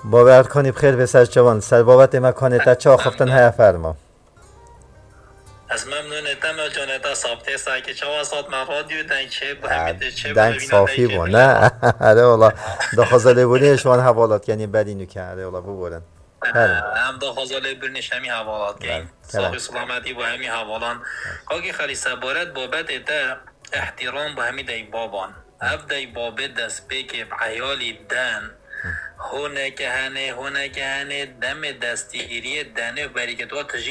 باور کنی بخیر بسر جوان سر بابت مکانت چه خفتن های فرما از ممنونتم جانتا سابته ساکی چه واسط من رادیو دنگ چه بهمیده چه دنگ صافی بون نه آره والله دخوازه بونی شوان حوالات یعنی بدی نکه آره والله ببورن هم دخوازه برنش همی حوالات گین صافی سلامتی با همی حوالان کاکی خلیصه بارد بابت ده احترام با همی دی بابان اف دی بابت دست بکی عیالی دن هونه که هنه دم دستیگیری دنه بری که تو